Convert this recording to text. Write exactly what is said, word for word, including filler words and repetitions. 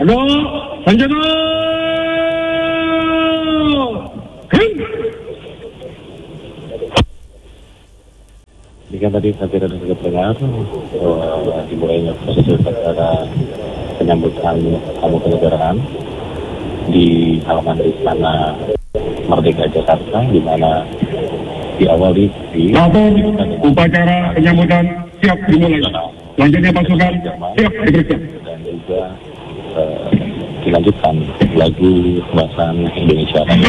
Halo, Sanjana! Jika tadi saya tidak sudah dengar, uh, dimulainya proses upacara penyambutan tamu kenegaraan di halaman Istana Merdeka Jakarta, di mana diawali di upacara penyambutan siap dimulai. Selanjutnya pasukan siap diperiksa. Dan juga uh, dilanjutkan lagu kebangsaan Indonesia.